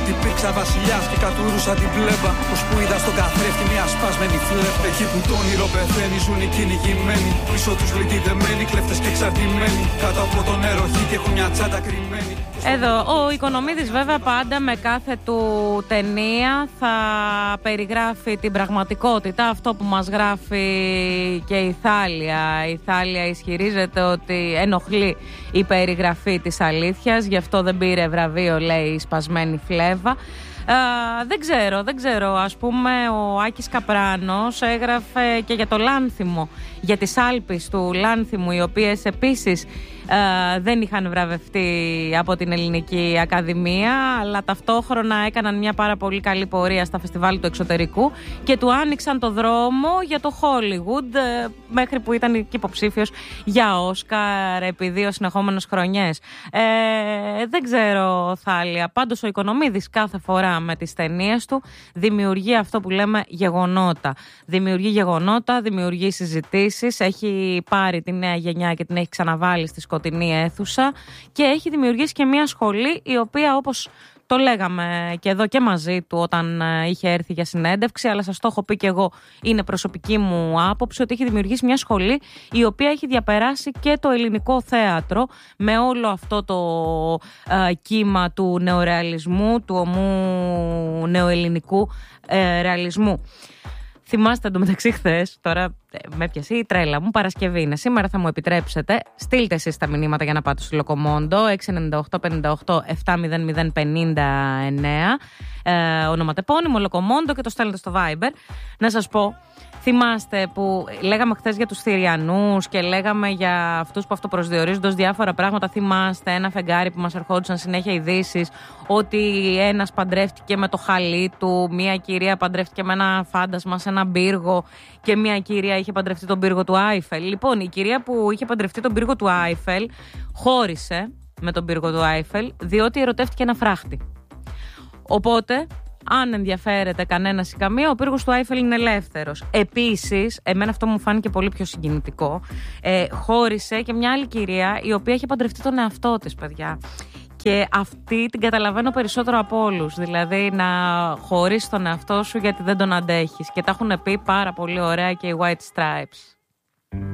ότι υπήρξα βασιλιάς και κατουρούσα την πλέμπα. Ως που είδα στον καθρέφτη μια σπασμένη φλέπα. Εκεί που το όνειρο πεθαίνει, ζουν οι κυνηγημένοι. Πίσω τους λυτιδεμένοι, κλέφτες και εξαρτημένοι. Κάτω από το νερό και έχουν μια τσάντα κρυμμένη. Εδώ ο Οικονομίδης βέβαια πάντα με κάθε του ταινία θα περιγράφει την πραγματικότητα, αυτό που μας γράφει και η Θάλια. Η Θάλια ισχυρίζεται ότι ενοχλεί η περιγραφή της αλήθειας, γι' αυτό δεν πήρε βραβείο, λέει, η σπασμένη φλέβα. Δεν ξέρω, ας πούμε ο Άκης Καπράνος έγραφε και για το Λάνθιμο, για τις Άλπεις του Λάνθιμου, οι οποίες επίσης δεν είχαν βραβευτεί από την Ελληνική Ακαδημία, αλλά ταυτόχρονα έκαναν μια πάρα πολύ καλή πορεία στα φεστιβάλ του εξωτερικού και του άνοιξαν το δρόμο για το Hollywood, μέχρι που ήταν και υποψήφιος για Όσκαρ επί 2 συνεχόμενες χρονιές. Δεν ξέρω, Θάλια, πάντως ο Οικονομίδης κάθε φορά με τις ταινίες του δημιουργεί αυτό που λέμε γεγονότα. Δημιουργεί συζητήσεις, έχει πάρει τη νέα γενιά και την έχει ξαναβάλει στη σκοτεινή αίθουσα και έχει δημιουργήσει και μια σχολή η οποία, όπως το λέγαμε και εδώ και μαζί του όταν είχε έρθει για συνέντευξη, αλλά σας το έχω πει και εγώ, είναι προσωπική μου άποψη, ότι έχει δημιουργήσει μια σχολή η οποία έχει διαπεράσει και το ελληνικό θέατρο με όλο αυτό το κύμα του νεορεαλισμού, του ομού νεοελληνικού ρεαλισμού. Θυμάστε εντωμεταξύ χθες, τώρα με πιάσει η τρέλα μου, Παρασκευή είναι. Σήμερα θα μου επιτρέψετε, στείλτε εσείς τα μηνύματα για να πάτε στο Λοκομόντο, 698-58-700-59, ονοματεπώνυμο Λοκομόντο και το στέλνετε στο Viber. Να σας πω, θυμάστε που λέγαμε χθες για τους Θηριανούς και λέγαμε για αυτούς που αυτοπροσδιορίζονται ως διάφορα πράγματα? Θυμάστε ένα φεγγάρι που μας ερχόντουσαν συνέχεια ειδήσεις ότι ένας παντρεύτηκε με το χαλί του, μία κυρία παντρεύτηκε με ένα φάντασμα σε ένα πύργο και μία κυρία είχε παντρευτεί τον πύργο του Άιφελ. Λοιπόν, η κυρία που είχε παντρευτεί τον πύργο του Άιφελ χώρισε με τον πύργο του Άιφελ διότι ερωτεύτηκε ένα φράχτη. Οπότε, αν ενδιαφέρεται κανένας ή καμία, ο πύργος του Άιφελ είναι ελεύθερος. Επίσης, εμένα αυτό μου φάνηκε πολύ πιο συγκινητικό, χώρισε και μια άλλη κυρία η οποία είχε παντρευτεί τον εαυτό της, παιδιά. Και αυτή την καταλαβαίνω περισσότερο από όλους. Δηλαδή να χωρίσεις τον εαυτό σου γιατί δεν τον αντέχεις. Και τα έχουν πει πάρα πολύ ωραία και οι White Stripes.